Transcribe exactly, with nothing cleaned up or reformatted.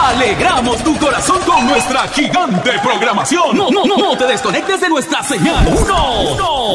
Alegramos tu corazón con nuestra gigante programación. No, no, no, no te desconectes de nuestra señal. Uno, uno.